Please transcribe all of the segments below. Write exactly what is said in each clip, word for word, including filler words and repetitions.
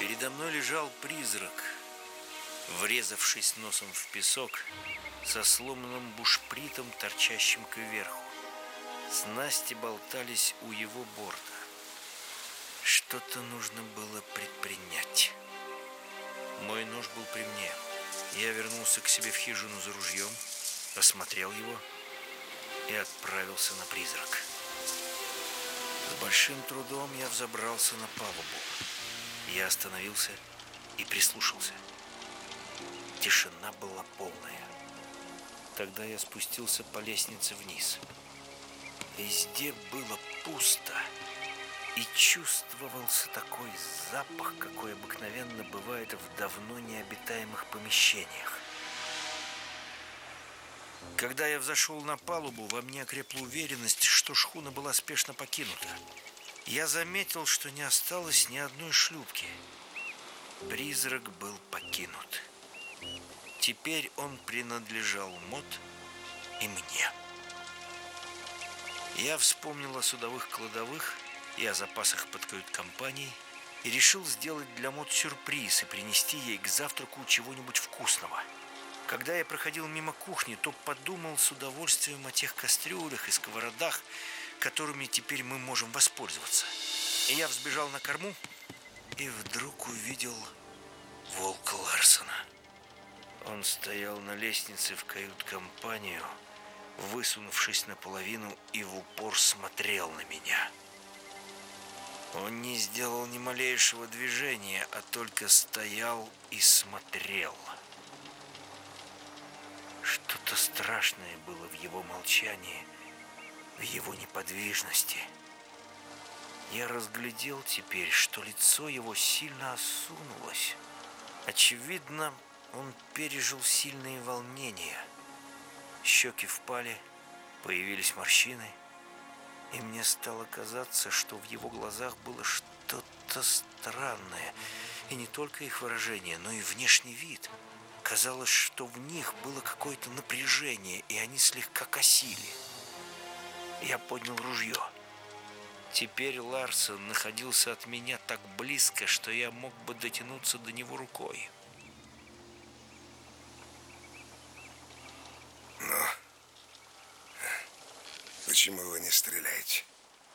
Передо мной лежал призрак, врезавшись носом в песок, со сломанным бушпритом, торчащим кверху. Снасти болтались у его борта. Что-то нужно было предпринять. Мой нож был при мне. Я вернулся к себе в хижину за ружьем, осмотрел его и отправился на призрак. С большим трудом я взобрался на палубу. Я остановился и прислушался. Тишина была полная. Тогда я спустился по лестнице вниз. Везде было пусто, и чувствовался такой запах, какой обыкновенно бывает в давно необитаемых помещениях. Когда я взошел на палубу, во мне окрепла уверенность, что шхуна была спешно покинута. Я заметил, что не осталось ни одной шлюпки. Призрак был покинут. Теперь он принадлежал Мот и мне. Я вспомнил о судовых кладовых и о запасах под кают-компанией и решил сделать для Мот сюрприз и принести ей к завтраку чего-нибудь вкусного. Когда я проходил мимо кухни, то подумал с удовольствием о тех кастрюлях и сковородах, которыми теперь мы можем воспользоваться. И я взбежал на корму и вдруг увидел волка Ларсена. Он стоял на лестнице в кают-компанию, высунувшись наполовину, и в упор смотрел на меня. Он не сделал ни малейшего движения, а только стоял и смотрел. Что-то страшное было в его молчании, в его неподвижности. Я разглядел теперь, что лицо его сильно осунулось. Очевидно, он пережил сильные волнения. Щеки впали, появились морщины, и мне стало казаться, что в его глазах было что-то странное, и не только их выражение, но и внешний вид. Казалось, что в них было какое-то напряжение, и они слегка косили. Я поднял ружье. Теперь Ларсен находился от меня так близко, что я мог бы дотянуться до него рукой. Ну, почему вы не стреляете?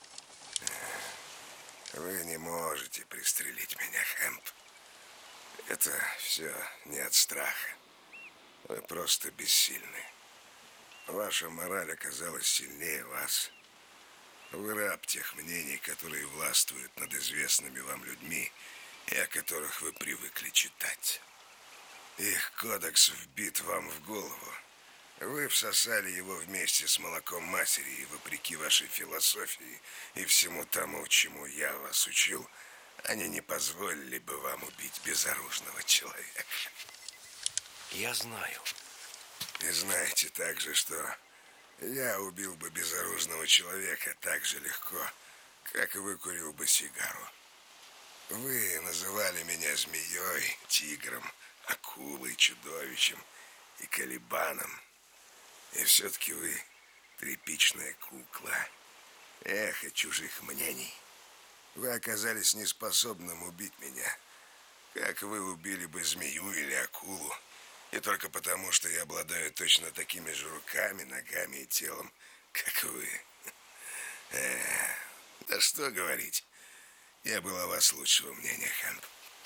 Вы не можете пристрелить меня, Хэмп. Это все не от страха. Вы просто бессильны. Ваша мораль оказалась сильнее вас. Вы раб тех мнений, которые властвуют над известными вам людьми и о которых вы привыкли читать. Их кодекс вбит вам в голову. Вы всосали его вместе с молоком матери, и вопреки вашей философии и всему тому, чему я вас учил, они не позволили бы вам убить безоружного человека. Я знаю. И знаете также, что я убил бы безоружного человека так же легко, как и выкурил бы сигару. Вы называли меня змеей, тигром, акулой, чудовищем и колебаном. И все-таки вы тряпичная кукла, эхо чужих мнений. Вы оказались неспособным убить меня, как вы убили бы змею или акулу, и только потому, что я обладаю точно такими же руками, ногами и телом, как вы. Эх, да что говорить, я был о вас лучшего мнения, Хэнк.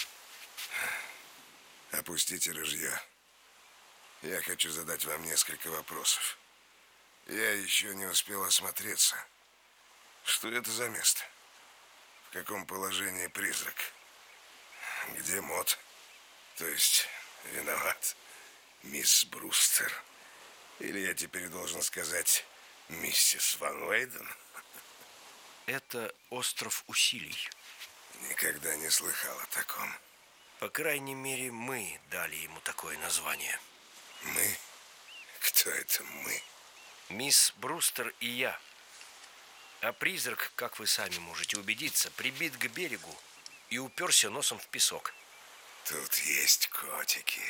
Опустите ружье. Я хочу задать вам несколько вопросов. Я еще не успел осмотреться. Что это за место? В каком положении призрак? Где Мот? То есть, виноват мисс Брустер? Или я теперь должен сказать миссис Ван Вейден? Это остров усилий. Никогда не слыхал о таком. По крайней мере, мы дали ему такое название. Мы? Кто это мы? Мисс Брустер и я. А призрак, как вы сами можете убедиться, прибит к берегу и уперся носом в песок. Тут есть котики.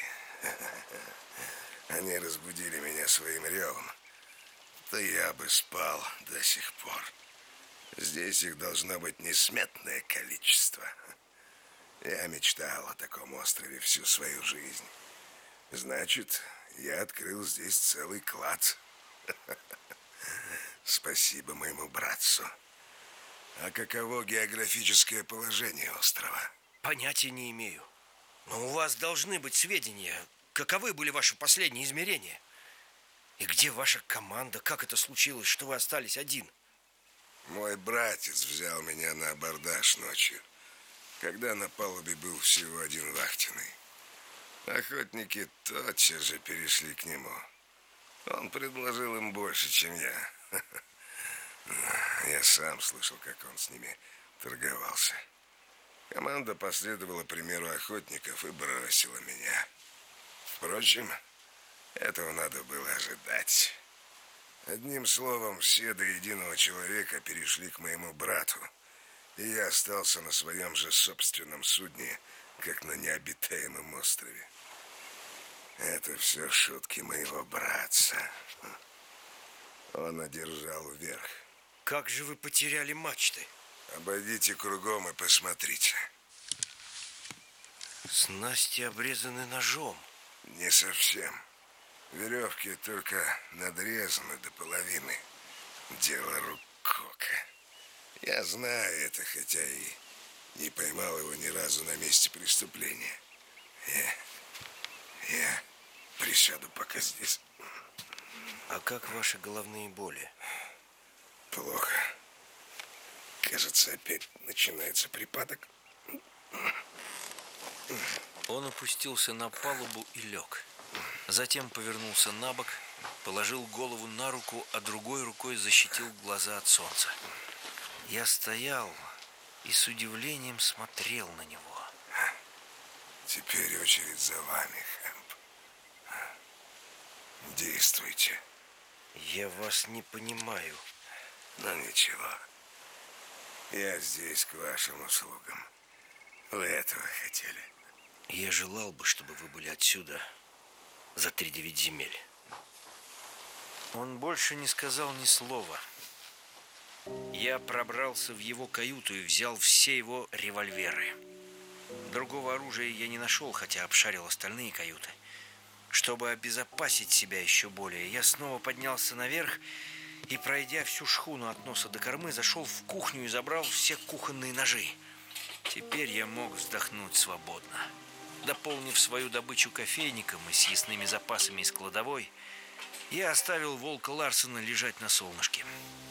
Они разбудили меня своим ревом. Да я бы спал до сих пор. Здесь их должно быть несметное количество. Я мечтал о таком острове всю свою жизнь. Значит, я открыл здесь целый клад. Спасибо моему братцу. А каково географическое положение острова? Понятия не имею. Но у вас должны быть сведения. Каковы были ваши последние измерения? И где ваша команда? Как это случилось, что вы остались один? Мой братец взял меня на абордаж ночью, когда на палубе был всего один вахтенный. Охотники тотчас же перешли к нему. Он предложил им больше, чем я. Я сам слышал, как он с ними торговался. Команда последовала примеру охотников и бросила меня. Впрочем, этого надо было ожидать. Одним словом, все до единого человека перешли к моему брату, и я остался на своем же собственном судне, как на необитаемом острове. Это все шутки моего братца. Он одержал верх. Как же вы потеряли мачты? Обойдите кругом и посмотрите. Снасти обрезаны ножом. Не совсем. Веревки только надрезаны до половины. Дело рук Кока. Я знаю это, хотя и не поймал его ни разу на месте преступления. Я, я присяду пока здесь. А как ваши головные боли? Плохо. Кажется, опять начинается припадок. Он опустился на палубу и лег. Затем повернулся на бок, положил голову на руку, а другой рукой защитил глаза от солнца. Я стоял и с удивлением смотрел на него. Теперь очередь за вами, Хэмп. Действуйте. Я вас не понимаю. Но ничего. Я здесь к вашим услугам. Вы этого хотели? Я желал бы, чтобы вы были отсюда за три девять земель. Он больше не сказал ни слова. Я пробрался в его каюту и взял все его револьверы. Другого оружия я не нашел, хотя обшарил остальные каюты. Чтобы обезопасить себя еще более, я снова поднялся наверх и, пройдя всю шхуну от носа до кормы, зашел в кухню и забрал все кухонные ножи. Теперь я мог вздохнуть свободно. Дополнив свою добычу кофейником и съестными запасами из кладовой, я оставил волка Ларсена лежать на солнышке.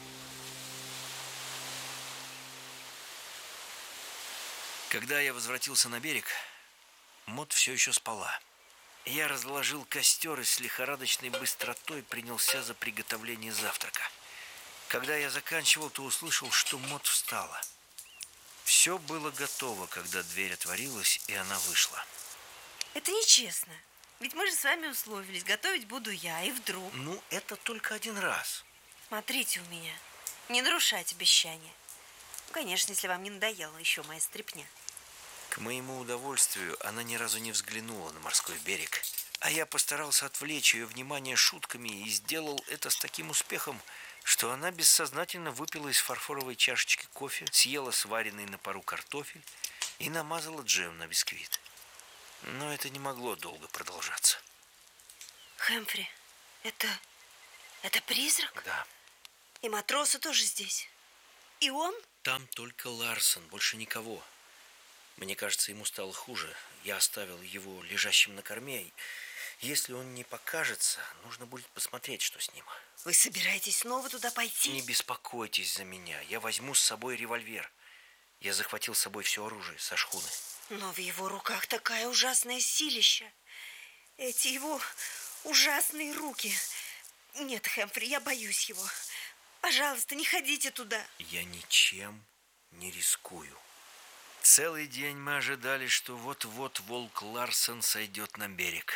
Когда я возвратился на берег, Мот все еще спала. Я разложил костер и с лихорадочной быстротой принялся за приготовление завтрака. Когда я заканчивал, то услышал, что Мот встала. Все было готово, когда дверь отворилась, и она вышла. Это нечестно. Ведь мы же с вами условились, готовить буду я, и вдруг... Ну, это только один раз. Смотрите у меня. Не нарушать обещания. Ну, конечно, если вам не надоела еще моя стряпня. К моему удовольствию она ни разу не взглянула на морской берег, а я постарался отвлечь ее внимание шутками и сделал это с таким успехом, что она бессознательно выпила из фарфоровой чашечки кофе, съела сваренный на пару картофель и намазала джем на бисквит. Но это не могло долго продолжаться. Хэмфри, это... это призрак? Да. И матросы тоже здесь? И он? Там только Ларсен, больше никого. Мне кажется, ему стало хуже. Я оставил его лежащим на корме. Если он не покажется, нужно будет посмотреть, что с ним. Вы собираетесь снова туда пойти? Не беспокойтесь за меня. Я возьму с собой револьвер. Я захватил с собой все оружие со шхуны. Но в его руках такая ужасная силища. Эти его ужасные руки. Нет, Хэмфри, я боюсь его. Пожалуйста, не ходите туда. Я ничем не рискую. Целый день мы ожидали, что вот-вот волк Ларсен сойдет на берег.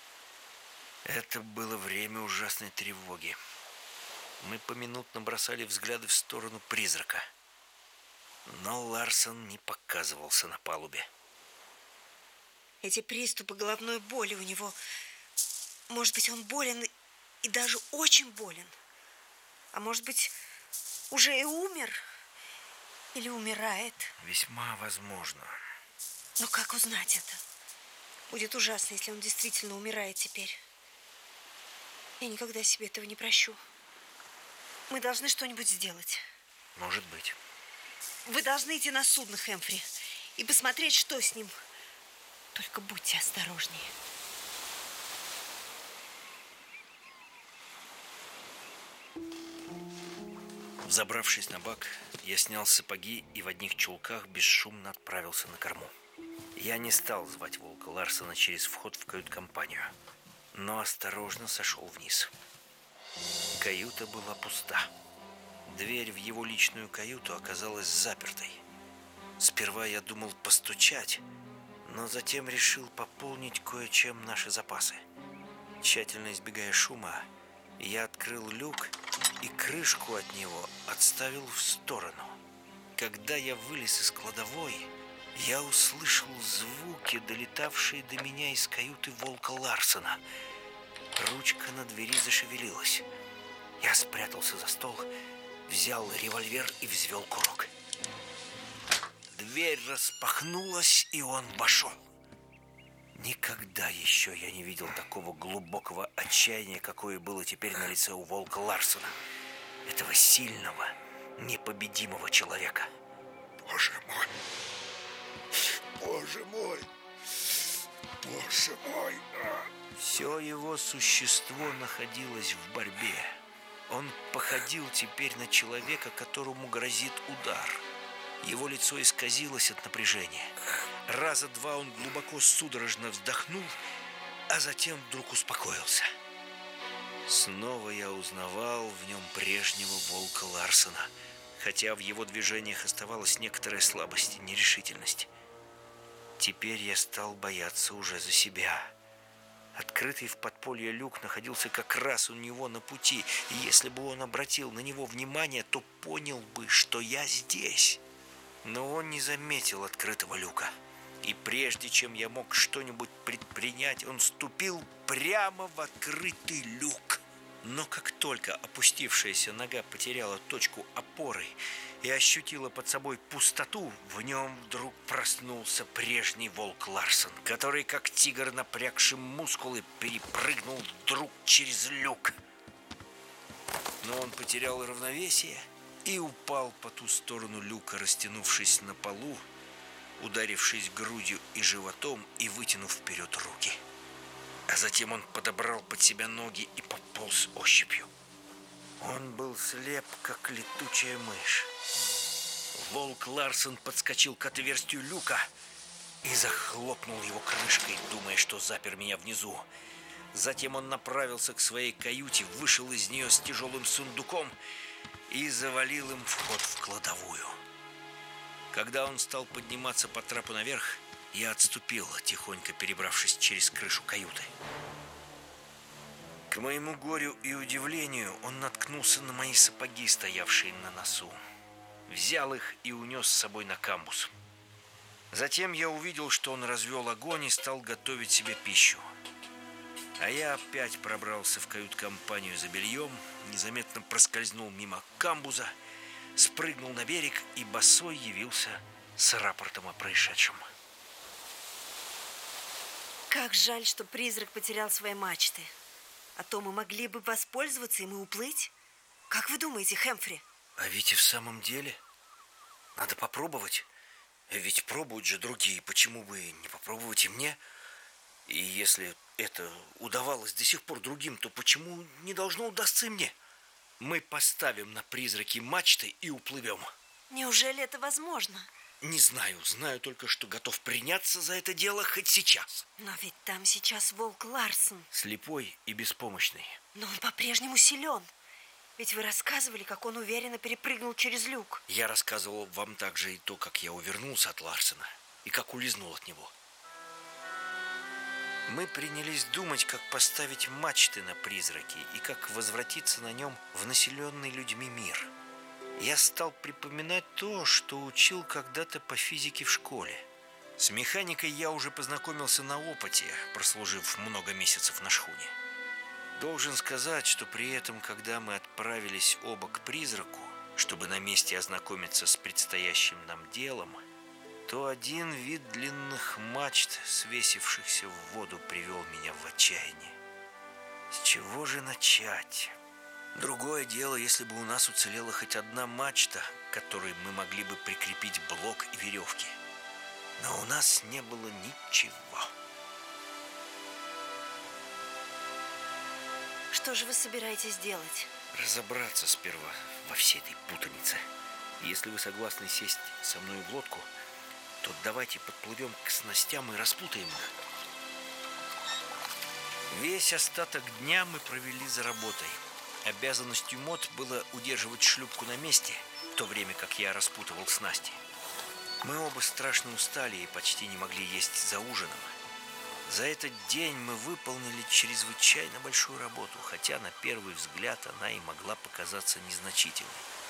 Это было время ужасной тревоги. Мы поминутно бросали взгляды в сторону призрака. Но Ларсен не показывался на палубе. Эти приступы головной боли у него... Может быть, он болен и даже очень болен. А может быть, уже и умер? Или умирает? Весьма возможно. Но как узнать это? Будет ужасно, если он действительно умирает теперь. Я никогда себе этого не прощу. Мы должны что-нибудь сделать. Может быть. Вы должны идти на судно, Хэмфри, и посмотреть, что с ним. Только будьте осторожнее. Взобравшись на бак, я снял сапоги и в одних чулках бесшумно отправился на корму. Я не стал звать Волка Ларсена через вход в кают-компанию, но осторожно сошел вниз. Каюта была пуста. Дверь в его личную каюту оказалась запертой. Сперва я думал постучать, но затем решил пополнить кое-чем наши запасы. Тщательно избегая шума, я открыл люк и крышку от него отставил в сторону. Когда я вылез из кладовой, я услышал звуки, долетавшие до меня из каюты Волка Ларсена. Ручка на двери зашевелилась. Я спрятался за стол, взял револьвер и взвел курок. Дверь распахнулась, и он вошел. Никогда еще я не видел такого глубокого отчаяния, какое было теперь на лице у Волка Ларсена. Этого сильного, непобедимого человека. Боже мой! Боже мой! Боже мой! Все его существо находилось в борьбе. Он походил теперь на человека, которому грозит удар. Его лицо исказилось от напряжения. Раза два он глубоко судорожно вздохнул, а затем вдруг успокоился. Снова я узнавал в нем прежнего Волка Ларсена, хотя в его движениях оставалась некоторая слабость и нерешительность. Теперь я стал бояться уже за себя. Открытый в подполье люк находился как раз у него на пути, и если бы он обратил на него внимание, то понял бы, что я здесь. Но он не заметил открытого люка, и прежде чем я мог что-нибудь предпринять, он ступил прямо в открытый люк. Но как только опустившаяся нога потеряла точку опоры и ощутила под собой пустоту, в нем вдруг проснулся прежний Волк Ларсен, который, как тигр, напрягший мускулы, перепрыгнул вдруг через люк. Но он потерял равновесие и упал по ту сторону люка, растянувшись на полу, ударившись грудью и животом и вытянув вперед руки. А затем он подобрал под себя ноги и пополз ощупью. Он был слеп, как летучая мышь. Волк Ларсен подскочил к отверстию люка и захлопнул его крышкой, думая, что запер меня внизу. Затем он направился к своей каюте, вышел из нее с тяжелым сундуком и завалил им вход в кладовую. Когда он стал подниматься по трапу наверх, я отступил, тихонько перебравшись через крышу каюты. К моему горю и удивлению он наткнулся на мои сапоги, стоявшие на носу. Взял их и унес с собой на камбуз. Затем я увидел, что он развел огонь и стал готовить себе пищу. А я опять пробрался в кают-компанию за бельем, незаметно проскользнул мимо камбуза, спрыгнул на берег и босой явился с рапортом о происшедшем. Как жаль, что призрак потерял свои мачты. А то мы могли бы воспользоваться им и уплыть. Как вы думаете, Хэмфри? А ведь и в самом деле надо попробовать. Ведь пробуют же другие, почему бы не попробовать и мне? И если это удавалось до сих пор другим, то почему не должно удастся и мне? Мы поставим на призраки мачты и уплывем. Неужели это возможно? Не знаю, знаю только, что готов приняться за это дело хоть сейчас. Но ведь там сейчас Волк Ларсен. Слепой и беспомощный. Но он по-прежнему силен. Ведь вы рассказывали, как он уверенно перепрыгнул через люк. Я рассказывал вам также и то, как я увернулся от Ларсена и как улизнул от него. Мы принялись думать, как поставить мачты на призраки и как возвратиться на нем в населенный людьми мир. Я стал припоминать то, что учил когда-то по физике в школе. С механикой я уже познакомился на опыте, прослужив много месяцев на шхуне. Должен сказать, что при этом, когда мы отправились оба к призраку, чтобы на месте ознакомиться с предстоящим нам делом, то один вид длинных мачт, свесившихся в воду, привел меня в отчаяние. С чего же начать? Другое дело, если бы у нас уцелела хоть одна мачта, к которой мы могли бы прикрепить блок и веревки. Но у нас не было ничего. Что же вы собираетесь делать? Разобраться сперва во всей этой путанице. Если вы согласны сесть со мной в лодку, то давайте подплывем к снастям и распутаем их. Весь остаток дня мы провели за работой. Обязанностью Мот было удерживать шлюпку на месте, в то время как я распутывал снасти. Мы оба страшно устали и почти не могли есть за ужином. За этот день мы выполнили чрезвычайно большую работу, хотя на первый взгляд она и могла показаться незначительной.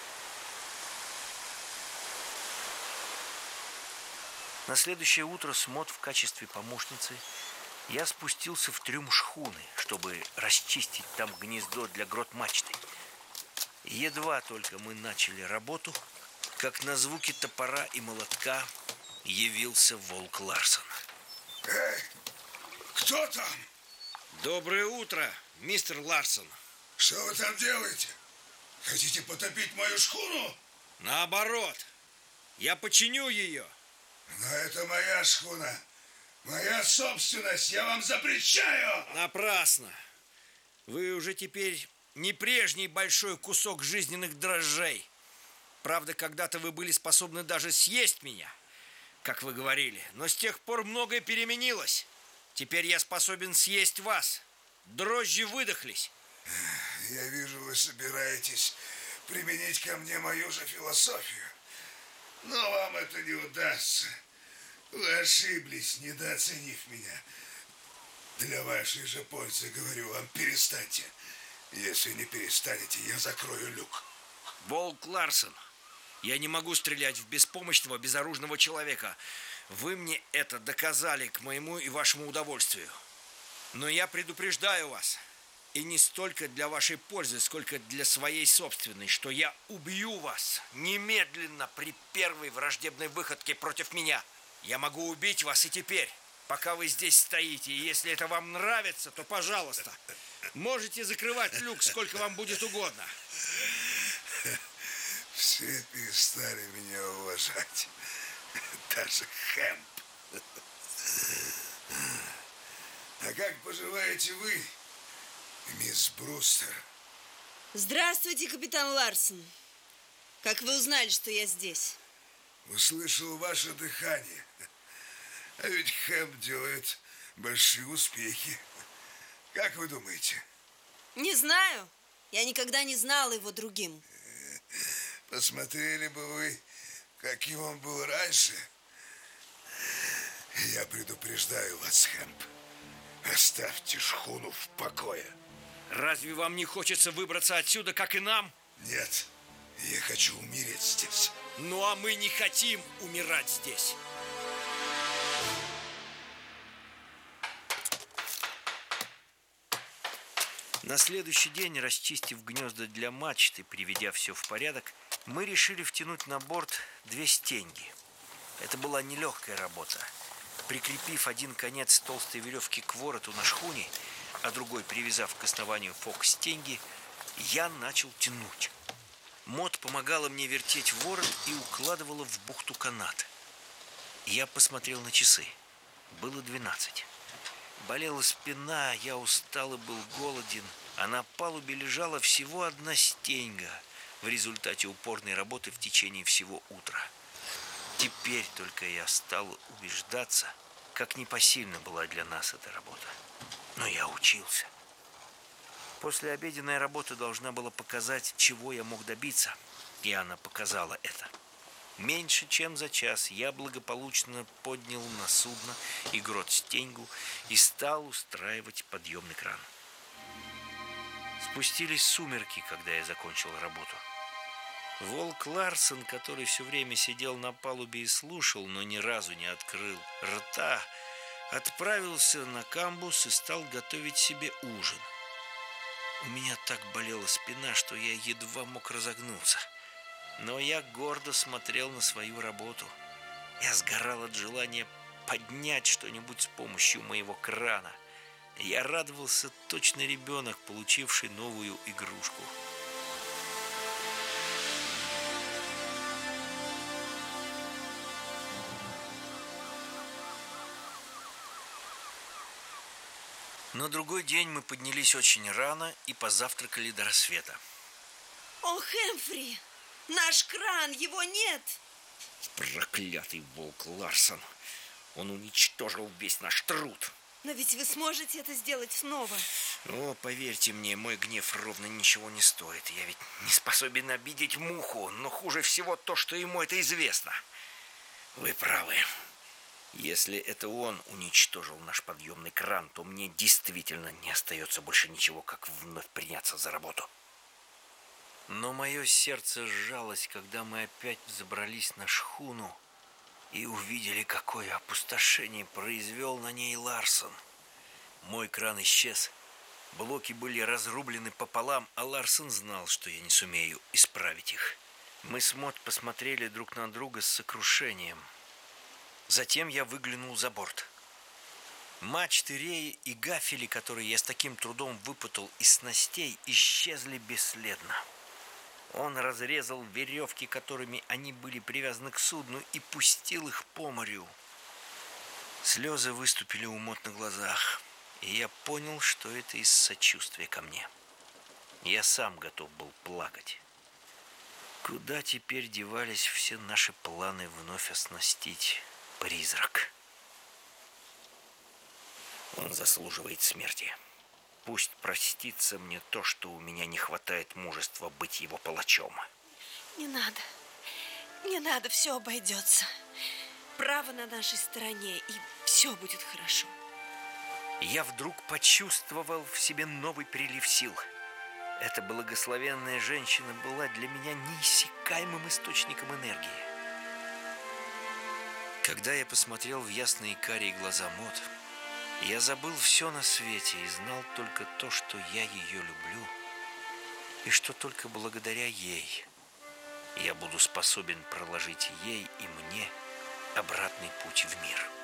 На следующее утро с Мот в качестве помощницы я спустился в трюм шхуны, чтобы расчистить там гнездо для грот-мачты. Едва только мы начали работу, как на звуки топора и молотка явился Волк Ларсон. Эй, кто там? Доброе утро, мистер Ларсон. Что вы там делаете? Хотите потопить мою шхуну? Наоборот, я починю ее. Но это моя шхуна. Моя собственность, я вам запрещаю! Напрасно. Вы уже теперь не прежний большой кусок жизненных дрожжей. Правда, когда-то вы были способны даже съесть меня, как вы говорили. Но с тех пор многое переменилось. Теперь я способен съесть вас. Дрожжи выдохлись. Я вижу, вы собираетесь применить ко мне мою же философию. Но вам это не удастся. Вы ошиблись, недооценив меня. Для вашей же пользы, говорю вам, перестаньте. Если не перестанете, я закрою люк. Волк Ларсон, я не могу стрелять в беспомощного, безоружного человека. Вы мне это доказали к моему и вашему удовольствию. Но я предупреждаю вас, и не столько для вашей пользы, сколько для своей собственной, что я убью вас немедленно при первой враждебной выходке против меня. Я могу убить вас и теперь, пока вы здесь стоите. И если это вам нравится, то, пожалуйста, можете закрывать люк, сколько вам будет угодно. Все перестали меня уважать. Даже Хэмп. А как поживаете вы, мисс Брустер? Здравствуйте, капитан Ларсон. Как вы узнали, что я здесь? Услышал ваше дыхание. А ведь Хэмп делает большие успехи. Как вы думаете? Не знаю. Я никогда не знала его другим. Посмотрели бы вы, каким он был раньше. Я предупреждаю вас, Хэмп. Оставьте шхуну в покое. Разве вам не хочется выбраться отсюда, как и нам? Нет, я хочу умереть здесь. Ну, а мы не хотим умирать здесь. На следующий день, расчистив гнезда для мачт и приведя все в порядок, мы решили втянуть на борт две стенги. Это была нелегкая работа. Прикрепив один конец толстой веревки к вороту на шхуне, а другой привязав к основанию фок стенги, я начал тянуть. Мот помогала мне вертеть ворот и укладывала в бухту канат. Я посмотрел на часы. Было двенадцать. Болела спина, я устал и был голоден, а на палубе лежала всего одна стенга в результате упорной работы в течение всего утра. Теперь только я стал убеждаться, как непосильна была для нас эта работа. Но я учился. Послеобеденная работа должна была показать, чего я мог добиться, и она показала это. Меньше чем за час я благополучно поднял на судно и грот-стеньгу и стал устраивать подъемный кран. Спустились сумерки, когда я закончил работу. Волк Ларсон, который все время сидел на палубе и слушал, но ни разу не открыл рта, отправился на камбус и стал готовить себе ужин. У меня так болела спина, что я едва мог разогнуться. Но я гордо смотрел на свою работу. Я сгорал от желания поднять что-нибудь с помощью моего крана. Я радовался точно ребенок, получивший новую игрушку. На другой день мы поднялись очень рано и позавтракали до рассвета. О, Хэмфри, наш кран, его нет. Проклятый волк Ларсон. Он уничтожил весь наш труд. Но ведь вы сможете это сделать снова. О, поверьте мне, мой гнев ровно ничего не стоит. Я ведь не способен обидеть муху, но хуже всего то, что ему это известно. Вы правы. Если это он уничтожил наш подъемный кран, то мне действительно не остается больше ничего, как вновь приняться за работу. Но мое сердце сжалось, когда мы опять взобрались на шхуну и увидели, какое опустошение произвел на ней Ларсон. Мой кран исчез, блоки были разрублены пополам, а Ларсон знал, что я не сумею исправить их. Мы с Мот посмотрели друг на друга с сокрушением. Затем я выглянул за борт. Мачты, реи и гафели, которые я с таким трудом выпутал из снастей, исчезли бесследно. Он разрезал веревки, которыми они были привязаны к судну, и пустил их по морю. Слезы выступили у Мот на глазах, и я понял, что это из сочувствия ко мне. Я сам готов был плакать. Куда теперь девались все наши планы вновь оснастить призрак? Он заслуживает смерти. Пусть простится мне то, что у меня не хватает мужества быть его палачом. Не надо. Не надо, все обойдется. Право на нашей стороне, и все будет хорошо. Я вдруг почувствовал в себе новый прилив сил. Эта благословенная женщина была для меня неиссякаемым источником энергии. Когда я посмотрел в ясные карие глаза Мот, я забыл все на свете и знал только то, что я ее люблю, и что только благодаря ей я буду способен проложить ей и мне обратный путь в мир.